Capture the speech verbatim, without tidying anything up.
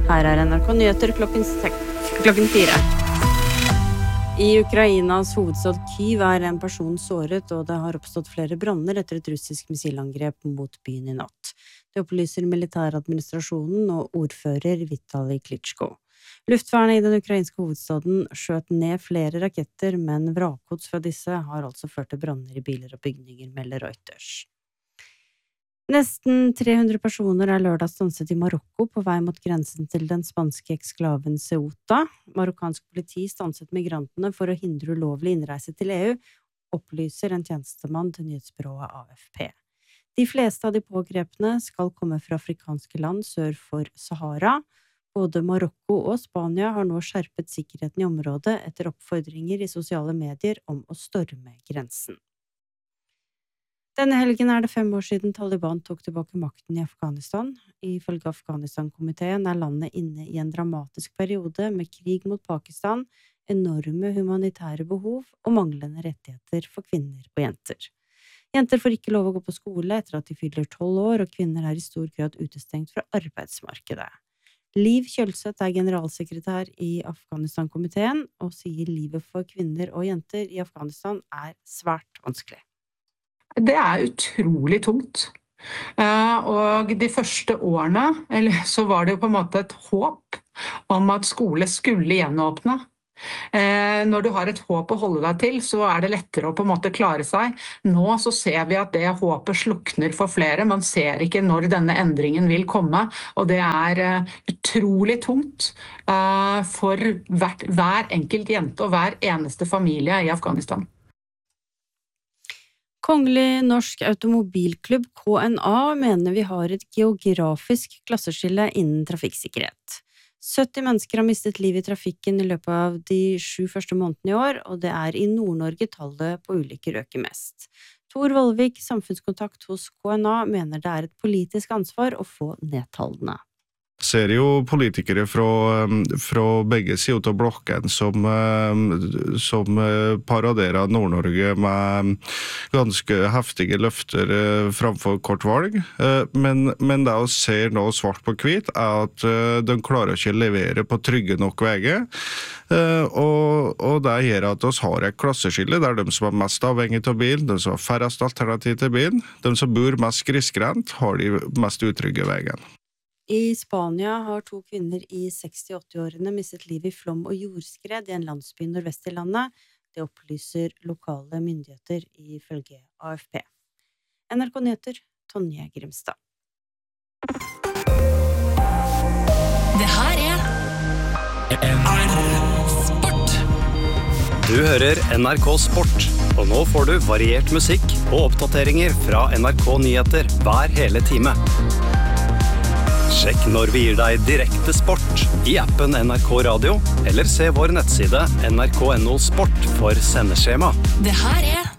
Her er N R K Nyheter klokken, klokken fire. I Ukrainas hovedstad Kyiv er en person såret, og det har oppstått flere branner etter et russisk missilangrep mot byen i natt. Det opplyser militæradministrasjonen og ordfører Vitali Klitschko. Luftvernet i den ukrainske hovedstaden skjøt ned flere raketter, men vrakgods fra disse har altså ført til branner i biler og bygninger, melder Reuters. Nesten tre hundre personer er lørdag stanset i Marokko på vei mot grensen til den spanske eksklaven Ceuta. Marokkansk politi stanset migrantene for å hindre ulovlig innreise til E U, opplyser en tjenestemann til nyhetsbyrået A F P. De fleste av de pågrepne skal komme fra afrikanske land sør for Sahara. Både Marokko og Spania har nå skjerpet sikkerheten i området etter oppfordringer i sosiale medier om å storme grensen. Denne helgen er det fem år siden Taliban tok tilbake makten i Afghanistan. Ifølge Afghanistan-komiteen er landet inne i en dramatisk periode med krig mot Pakistan, enorme humanitære behov og manglende rettigheter for kvinner og jenter. Jenter får ikke lov å gå på skole etter at de fyller tolv år, og kvinner er i stor grad utestengt fra arbeidsmarkedet. Liv Kjølseth er generalsekretær i Afghanistan-komiteen og sier livet for kvinner og jenter i Afghanistan er svært vanskelig. Det er utrolig tungt. Og de første årene eller, så var det jo på en måte et håp om at skole skulle gjenåpne. Når du har et håp å holde deg til, så er det lettere å på en måte klare seg. Nå så ser vi at det håpet slukner for flere. Man ser ikke når denne endringen vil komme, og det er utrolig tungt for hvert, hver enkelt jente og hver eneste familie i Afghanistan. Kongelig Norsk Automobilklubb K N A mener vi har et geografisk klasseskille innen trafikksikkerhet. sytti mennesker har mistet liv i trafikken i løpet av de sju første månedene i år, og det er i Nord-Norge tallet på ulykker øker mest. Tor Vollvik, samfunnskontakt hos K N A, mener det er et politisk ansvar å få ned tallene. Ser jo politikere fra, fra begge sider av blokken som, som paraderer Nord-Norge med ganske heftige løfter framfor kort valg. Men, men det å se nå svart på hvit er at de klarer ikke å levere på trygge nok veier. Og, og det gjør at vi har et klasseskille der de som er mest avhengig av bilen, de som har færrest alternativ til bilen, de som bor mest grisgrendt, har de mest utrygge veiene. I Spania har to kvinner i seksti-åtti-årene mistet liv i flom og jordskred i en landsby nordvest i landet. Det opplyser lokale myndigheter ifølge A F P. N R K Nyheter, Tonje Grimstad. Det her er N R K Sport. Du hører N R K Sport, og nå får du variert musikk og oppdateringer fra N R K Nyheter hver hele time. Sjekk når vi gir deg direkte sport i appen N R K Radio, eller se vår nettside N R K punktum N O Sport for sendeskjema. Det her er